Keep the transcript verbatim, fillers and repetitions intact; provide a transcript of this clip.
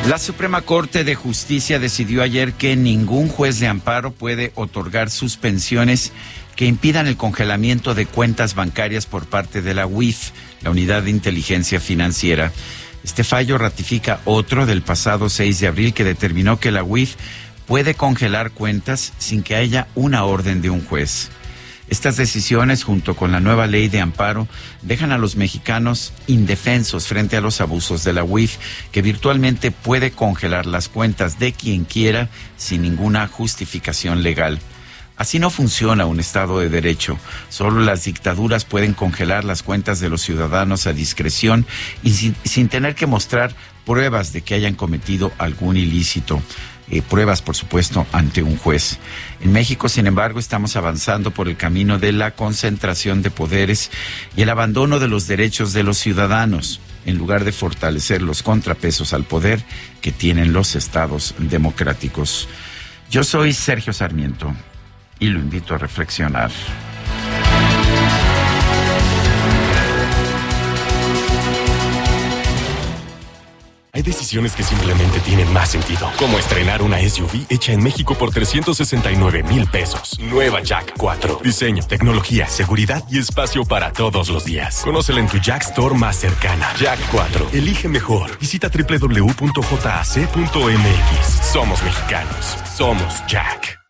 La Suprema Corte de Justicia decidió ayer que ningún juez de amparo puede otorgar suspensiones que impidan el congelamiento de cuentas bancarias por parte de la U I F, la Unidad de Inteligencia Financiera. Este fallo ratifica otro del pasado seis de abril que determinó que la U I F puede congelar cuentas sin que haya una orden de un juez. Estas decisiones, junto con la nueva ley de amparo, dejan a los mexicanos indefensos frente a los abusos de la U I F, que virtualmente puede congelar las cuentas de quien quiera sin ninguna justificación legal. Así no funciona un Estado de Derecho. Solo las dictaduras pueden congelar las cuentas de los ciudadanos a discreción y sin, sin tener que mostrar pruebas de que hayan cometido algún ilícito. Eh, pruebas, por supuesto, ante un juez. En México, sin embargo, estamos avanzando por el camino de la concentración de poderes y el abandono de los derechos de los ciudadanos, en lugar de fortalecer los contrapesos al poder que tienen los estados democráticos. Yo soy Sergio Sarmiento y lo invito a reflexionar. Hay decisiones que simplemente tienen más sentido, como estrenar una S U V hecha en México por trescientos sesenta y nueve mil pesos. Nueva Jack cuatro. Diseño, tecnología, seguridad y espacio para todos los días. Conócela en tu Jack Store más cercana. Jack cuatro. Elige mejor. Visita doble u doble u doble u punto j a c punto m x. Somos mexicanos. Somos Jack.